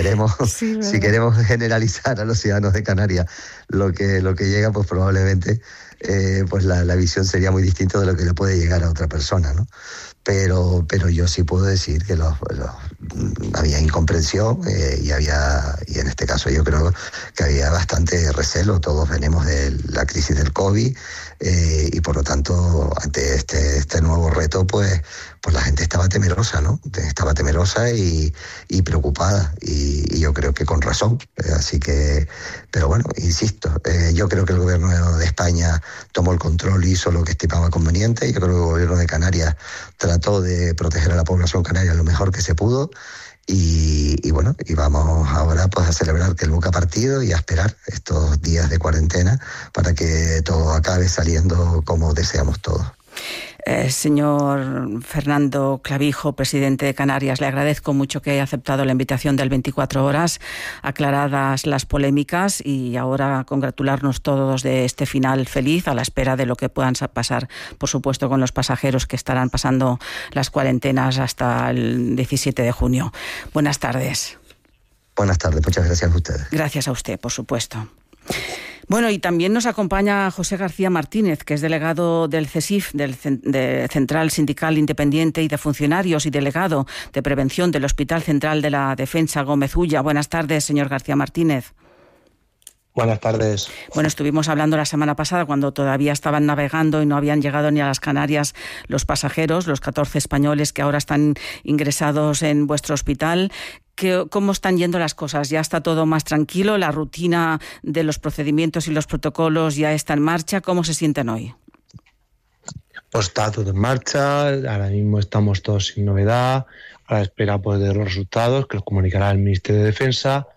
Sí, si queremos generalizar a los ciudadanos de Canarias lo que llega, pues probablemente pues la visión sería muy distinta de lo que le puede llegar a otra persona, ¿no? Pero yo sí puedo decir que había incomprensión y en este caso yo creo que había bastante recelo. Todos venimos de la crisis del COVID y por lo tanto ante este nuevo reto pues la gente estaba temerosa, ¿no? Estaba temerosa y preocupada y yo creo que con razón. Así que, pero bueno, insisto, yo creo que el gobierno de España tomó el control y hizo lo que estimaba conveniente. Yo creo que el gobierno de Canarias trató de proteger a la población canaria lo mejor que se pudo y bueno, y vamos ahora pues a celebrar que el buque ha partido y a esperar estos días de cuarentena para que todo acabe saliendo como deseamos todos. Señor Fernando Clavijo, presidente de Canarias, le agradezco mucho que haya aceptado la invitación del 24 horas, aclaradas las polémicas y ahora congratularnos todos de este final feliz a la espera de lo que puedan pasar, por supuesto, con los pasajeros que estarán pasando las cuarentenas hasta el 17 de junio. Buenas tardes. Buenas tardes, muchas gracias a ustedes. Gracias a usted, por supuesto. Bueno, y también nos acompaña José García Martínez, que es delegado del CESIF, de Central Sindical Independiente y de Funcionarios, y delegado de Prevención del Hospital Central de la Defensa Gómez Ulla. Buenas tardes, señor García Martínez. Buenas tardes. Bueno, estuvimos hablando la semana pasada cuando todavía estaban navegando y no habían llegado ni a las Canarias los pasajeros, los 14 españoles que ahora están ingresados en vuestro hospital. ¿Cómo están yendo las cosas? ¿Ya está todo más tranquilo? ¿La rutina de los procedimientos y los protocolos ya está en marcha? ¿Cómo se sienten hoy? Pues está todo en marcha, ahora mismo estamos todos sin novedad, a la espera pues, de los resultados que los comunicará el Ministerio de Defensa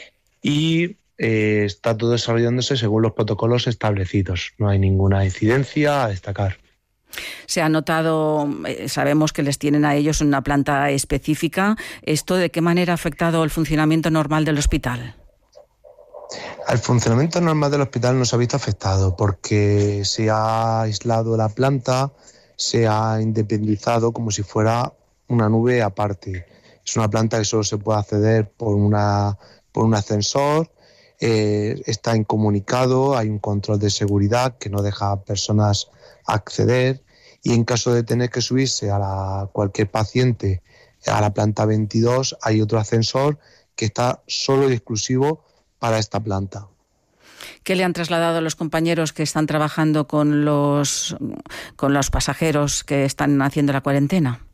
y está todo desarrollándose según los protocolos establecidos. No hay ninguna incidencia a destacar. Se ha notado, sabemos que les tienen a ellos una planta específica. ¿Esto de qué manera ha afectado el funcionamiento normal del hospital? Al funcionamiento normal del hospital no se ha visto afectado porque se ha aislado la planta, se ha independizado como si fuera una nube aparte. Es una planta que solo se puede acceder por un ascensor, está incomunicado, hay un control de seguridad que no deja a personas acceder y en caso de tener que subirse cualquier paciente a la planta 22 hay otro ascensor que está solo y exclusivo para esta planta. ¿Qué le han trasladado los compañeros que están trabajando con los pasajeros que están haciendo la cuarentena?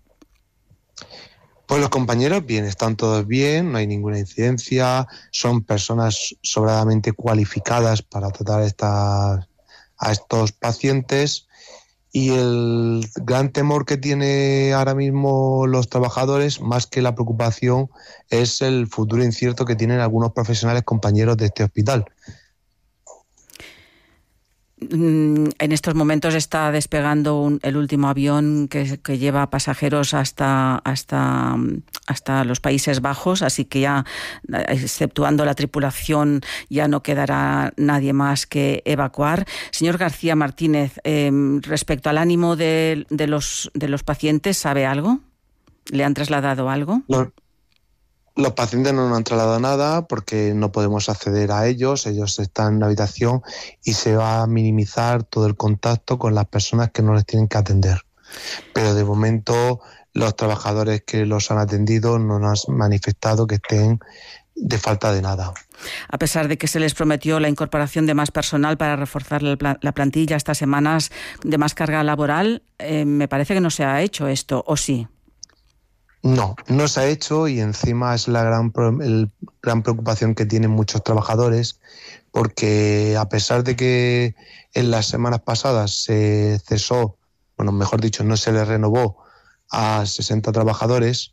Pues los compañeros bien, están todos bien, no hay ninguna incidencia, son personas sobradamente cualificadas para tratar a estos pacientes y el gran temor que tiene ahora mismo los trabajadores, más que la preocupación, es el futuro incierto que tienen algunos profesionales compañeros de este hospital. En estos momentos está despegando el último avión que lleva pasajeros hasta los Países Bajos, así que ya, exceptuando la tripulación, ya no quedará nadie más que evacuar. Señor García Martínez, respecto al ánimo de los pacientes, ¿sabe algo? ¿Le han trasladado algo? No. Los pacientes no nos han trasladado nada porque no podemos acceder a ellos están en la habitación y se va a minimizar todo el contacto con las personas que no les tienen que atender. Pero de momento los trabajadores que los han atendido no nos han manifestado que estén de falta de nada. A pesar de que se les prometió la incorporación de más personal para reforzar la plantilla estas semanas de más carga laboral, me parece que no se ha hecho esto, ¿o sí? No se ha hecho y encima es la gran preocupación que tienen muchos trabajadores porque a pesar de que en las semanas pasadas se cesó, bueno, mejor dicho, no se les renovó a 60 trabajadores,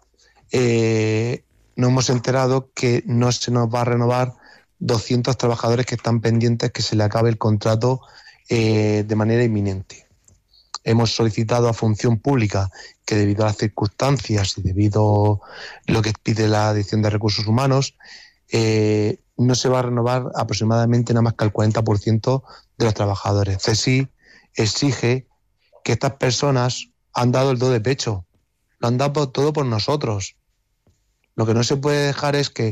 nos hemos enterado que no se nos va a renovar 200 trabajadores que están pendientes que se le acabe el contrato de manera inminente. Hemos solicitado a Función Pública que debido a las circunstancias y debido a lo que pide la Dirección de Recursos Humanos, no se va a renovar aproximadamente nada más que el 40% de los trabajadores. CESI exige que estas personas han dado el do de pecho, lo han dado todo por nosotros. Lo que no se puede dejar es que